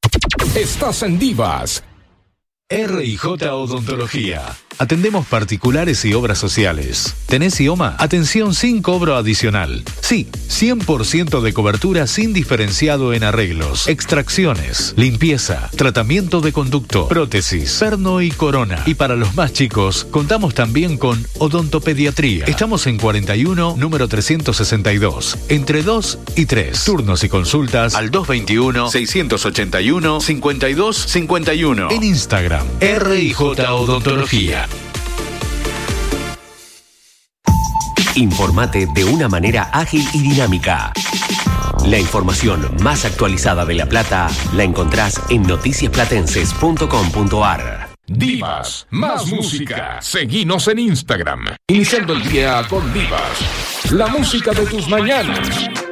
Estás en Divas. R&J Odontología. Atendemos particulares y obras sociales. ¿Tenés IOMA? Atención sin cobro adicional. Sí, 100% de cobertura sin diferenciado en arreglos, extracciones, limpieza, tratamiento de conducto, prótesis, perno y corona. Y para los más chicos, contamos también con odontopediatría. Estamos en 41, número 362, entre 2 y 3. Turnos y consultas al 221-681-5251. En Instagram, R&J Odontología. Informate de una manera ágil y dinámica. La información más actualizada de La Plata la encontrás en noticiasplatenses.com.ar. Divas, más música. Seguinos en Instagram. Iniciando el día con Divas. La música de tus mañanas.